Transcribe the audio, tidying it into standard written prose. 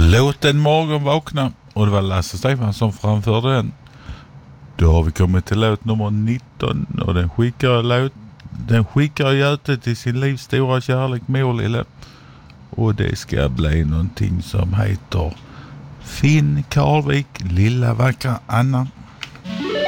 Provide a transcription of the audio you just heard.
Låt en morgon vakna. Och det var Lasse Stefan som framförde den. Då har vi kommit till låt nummer 19. Och den skickar Göte till sin livs stora kärlek Målille. Och det ska bli någonting som heter Finn Karlvik, lilla vackra Anna.